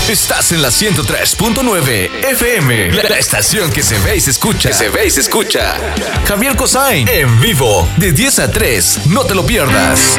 Estás en la 103.9 FM, la estación que se ve y se escucha. Javier Cossain, en vivo, de 10 a 3. No te lo pierdas.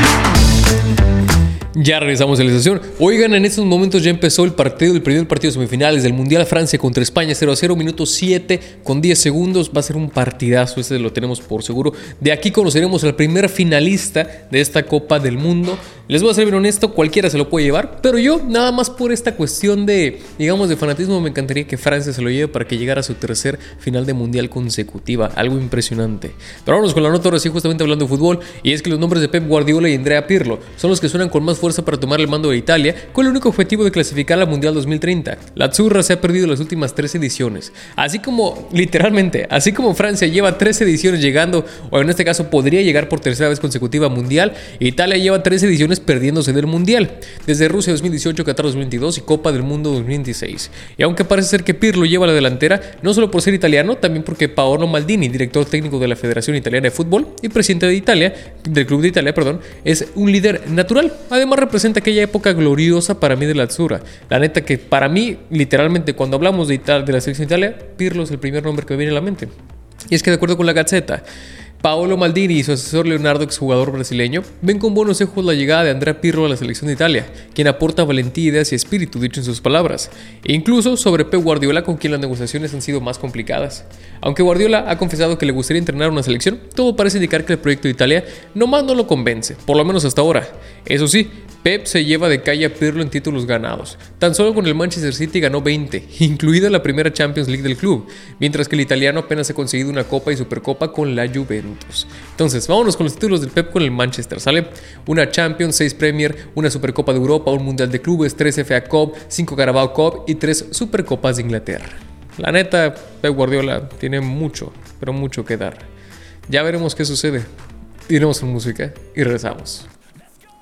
Ya regresamos a la estación. Oigan, en estos momentos ya empezó el primer partido de semifinales del Mundial. Francia contra España, 0-0, minuto 7 con 10 segundos. Va a ser un partidazo, este lo tenemos por seguro. De aquí conoceremos al primer finalista de esta Copa del Mundo. Les voy a ser bien honesto, cualquiera se lo puede llevar, pero yo, nada más por esta cuestión de, digamos, de fanatismo, me encantaría que Francia se lo lleve para que llegara a su tercer final de Mundial consecutiva. Algo impresionante. Pero vámonos con la nota ahora sí, justamente hablando de fútbol, y es que los nombres de Pep Guardiola y Andrea Pirlo son los que suenan con más fuerza para tomar el mando de Italia, con el único objetivo de clasificar al Mundial 2030. La Azzurra se ha perdido las últimas 3 ediciones. Así como, literalmente, así como Francia lleva 3 ediciones llegando, o en este caso podría llegar por tercera vez consecutiva a Mundial, Italia lleva 3 ediciones perdiéndose del Mundial, desde Rusia 2018, Qatar 2022 y Copa del Mundo 2026. Y aunque parece ser que Pirlo lleva la delantera, no solo por ser italiano, también porque Paolo Maldini, director técnico de la Federación Italiana de Fútbol y presidente de Italia, del Club de Italia, es un líder natural. Además representa aquella época gloriosa para mí de la Azzurra. La neta que para mí, literalmente, cuando hablamos de la selección de Italia, Pirlo es el primer nombre que me viene a la mente. Y es que de acuerdo con la Gazzetta, Paolo Maldini y su asesor Leonardo, exjugador brasileño, ven con buenos ojos la llegada de Andrea Pirlo a la selección de Italia, quien aporta valentía, ideas y espíritu, dicho en sus palabras, e incluso sobre Pep Guardiola, con quien las negociaciones han sido más complicadas. Aunque Guardiola ha confesado que le gustaría entrenar una selección, todo parece indicar que el proyecto de Italia nomás no lo convence, por lo menos hasta ahora. Eso sí, Pep se lleva de calle a Pirlo en títulos ganados. Tan solo con el Manchester City ganó 20, incluida la primera Champions League del club, mientras que el italiano apenas ha conseguido una Copa y Supercopa con la Juventus. Entonces, vámonos con los títulos del Pep con el Manchester. Sale una Champions, 6 Premier, una Supercopa de Europa, un Mundial de Clubes, 3 FA Cup, 5 Carabao Cup y 3 Supercopas de Inglaterra. La neta, Pep Guardiola tiene mucho, pero mucho que dar. Ya veremos qué sucede. Iremos con música y regresamos.